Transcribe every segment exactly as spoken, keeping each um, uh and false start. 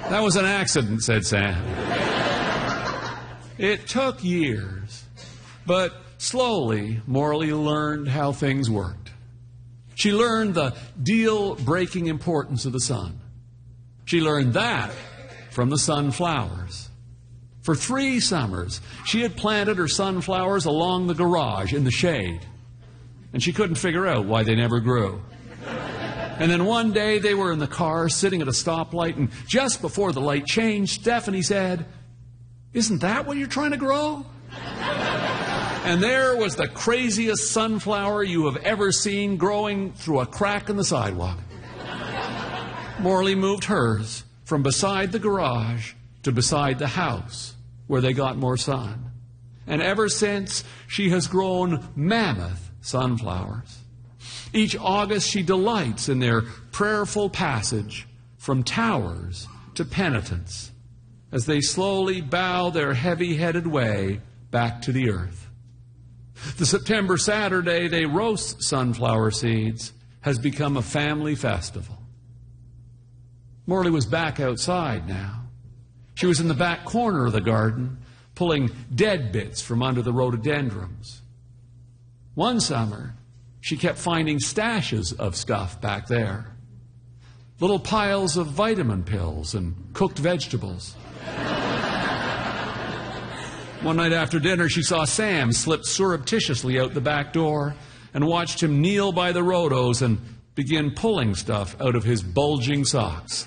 That was an accident, said Sam. It took years, but slowly Morley learned how things worked. She learned the deal-breaking importance of the sun. She learned that from the sunflowers. For three summers, she had planted her sunflowers along the garage in the shade, and she couldn't figure out why they never grew. And then one day they were in the car sitting at a stoplight, and just before the light changed, Stephanie said, "Isn't that what you're trying to grow?" And there was the craziest sunflower you have ever seen growing through a crack in the sidewalk. Morley moved hers from beside the garage to beside the house, where they got more sun. And ever since, she has grown mammoth sunflowers. Each August, she delights in their prayerful passage from towers to penitence as they slowly bow their heavy-headed way back to the earth. The September Saturday they roast sunflower seeds has become a family festival. Morley was back outside now. She was in the back corner of the garden, pulling dead bits from under the rhododendrons. One summer, she kept finding stashes of stuff back there. Little piles of vitamin pills and cooked vegetables. One night after dinner, she saw Sam slip surreptitiously out the back door and watched him kneel by the rhodos and begin pulling stuff out of his bulging socks.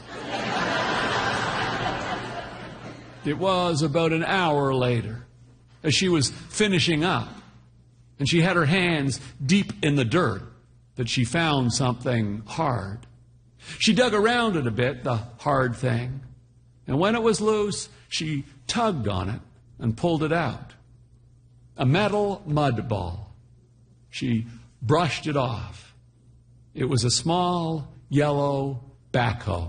It was about an hour later, as she was finishing up, and she had her hands deep in the dirt, that she found something hard. She dug around it a bit, the hard thing, and when it was loose, she tugged on it and pulled it out. A metal mud ball. She brushed it off. It was a small yellow backhoe.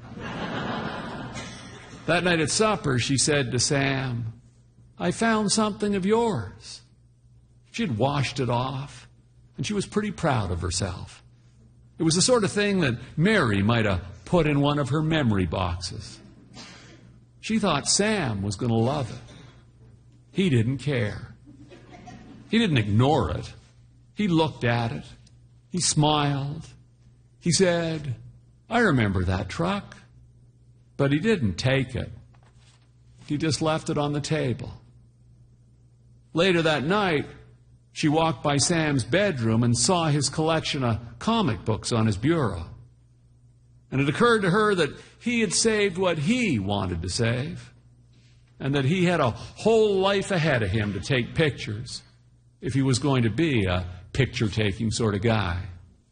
That night at supper, she said to Sam, "I found something of yours." She had washed it off, and she was pretty proud of herself. It was the sort of thing that Mary might have put in one of her memory boxes. She thought Sam was going to love it. He didn't care. He didn't ignore it. He looked at it. He smiled. He said, "I remember that truck." But he didn't take it. He just left it on the table. Later that night, she walked by Sam's bedroom and saw his collection of comic books on his bureau. And it occurred to her that he had saved what he wanted to save, and that he had a whole life ahead of him to take pictures if he was going to be a picture-taking sort of guy.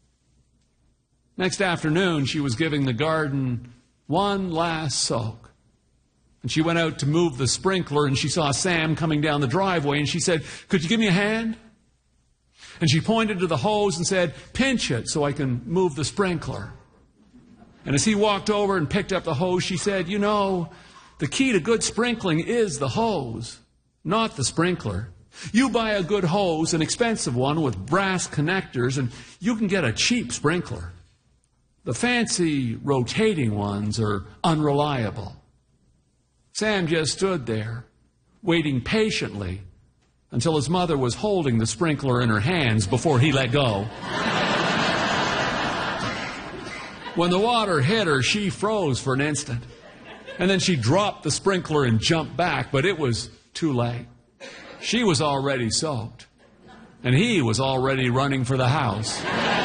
Next afternoon, she was giving the garden one last soak. And she went out to move the sprinkler, and she saw Sam coming down the driveway, and she said, "Could you give me a hand?" And she pointed to the hose and said, "Pinch it so I can move the sprinkler." And as he walked over and picked up the hose, she said, "You know, the key to good sprinkling is the hose, not the sprinkler. You buy a good hose, an expensive one with brass connectors, and you can get a cheap sprinkler. The fancy rotating ones are unreliable." Sam just stood there, waiting patiently until his mother was holding the sprinkler in her hands before he let go. When the water hit her, she froze for an instant. And then she dropped the sprinkler and jumped back, but it was too late. She was already soaked, and he was already running for the house.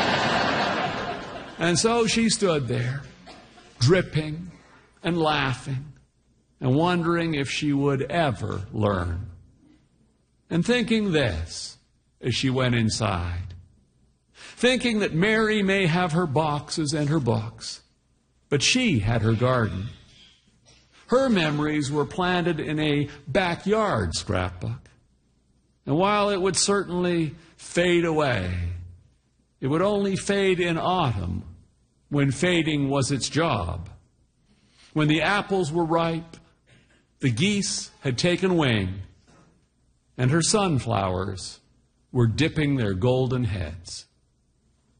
And so she stood there, dripping and laughing, and wondering if she would ever learn. And thinking this as she went inside. Thinking that Mary may have her boxes and her books, but she had her garden. Her memories were planted in a backyard scrapbook. And while it would certainly fade away, it would only fade in autumn, when fading was its job. When the apples were ripe, the geese had taken wing, and her sunflowers were dipping their golden heads.